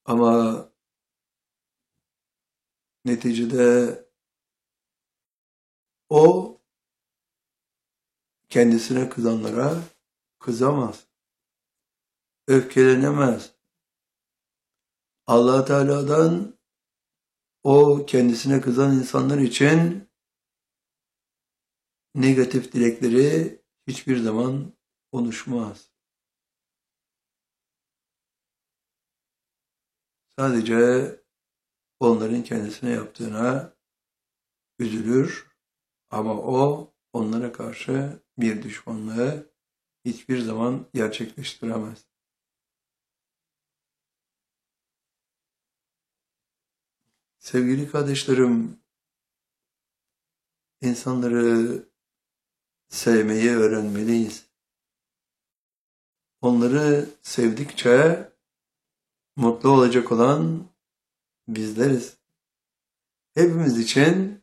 Ama neticede o kendisine kızanlara kızamaz, öfkelenemez. Allah Teala'dan o kendisine kızan insanlar için negatif dilekleri hiçbir zaman konuşmaz. Sadece onların kendisine yaptığına üzülür ama o onlara karşı bir düşmanlığı hiçbir zaman gerçekleştiremez. Sevgili kardeşlerim, insanları sevmeyi öğrenmeliyiz. Onları sevdikçe mutlu olacak olan bizleriz. Hepimiz için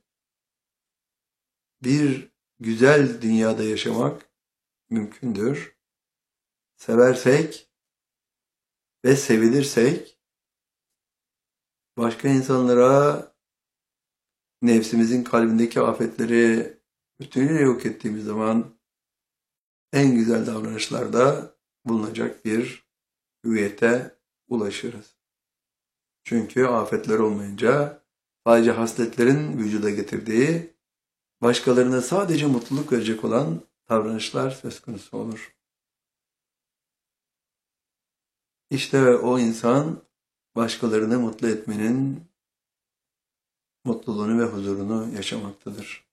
bir güzel dünyada yaşamak mümkündür. Seversek ve sevilirsek, başka insanlara nefsimizin kalbindeki afetleri bütünüyle yok ettiğimiz zaman en güzel davranışlarda bulunacak bir hüviyete ulaşırız. Çünkü afetler olmayınca sadece hasletlerin vücuda getirdiği, başkalarına sadece mutluluk verecek olan davranışlar söz konusu olur. İşte o insan başkalarını mutlu etmenin mutluluğunu ve huzurunu yaşamaktadır.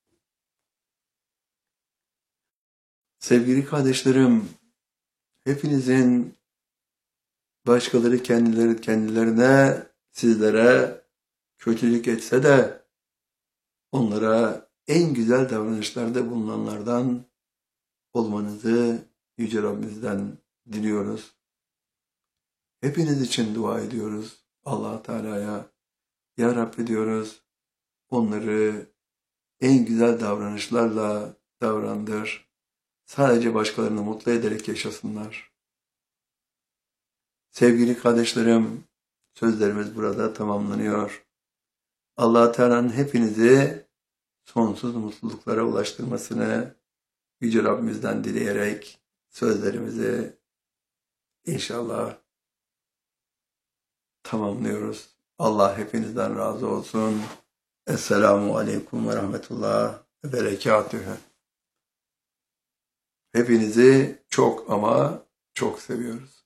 Sevgili kardeşlerim, hepinizin başkaları kendilerine, sizlere kötülük etse de onlara en güzel davranışlarda bulunanlardan olmanızı Yüce Rabbimizden diliyoruz. Hepiniz için dua ediyoruz Allah Teala'ya. Ya Rabbi diyoruz, onları en güzel davranışlarla davrandır. Sadece başkalarını mutlu ederek yaşasınlar. Sevgili kardeşlerim, sözlerimiz burada tamamlanıyor. Allah Teala'nın hepinizi sonsuz mutluluklara ulaştırmasını Yüce Rabbimizden dileyerek sözlerimizi inşallah tamamlıyoruz. Allah hepinizden razı olsun. Esselamu Aleyküm ve Rahmetullah ve Berekatühü. Hepinizi çok ama çok seviyoruz.